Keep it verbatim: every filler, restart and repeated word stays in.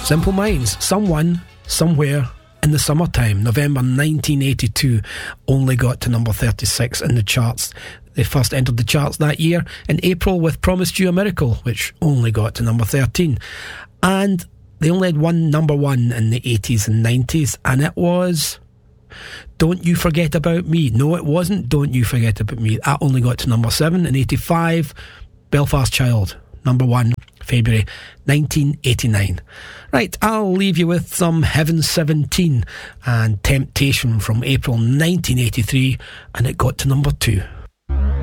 Simple Minds, Someone, Somewhere in the Summertime, November nineteen eighty-two, only got to number thirty-six in the charts. They first entered the charts that year in April with Promised You a Miracle, which only got to number thirteen. And they only had one number one in the eighties and nineties, and it was Don't You Forget About Me. No, it wasn't Don't You Forget About Me. That only got to number seven in eighty-five. Belfast Child, number one, February nineteen eighty-nine. Right, I'll leave you with some Heaven seventeen and Temptation from April nineteen eighty-three, and it got to number two.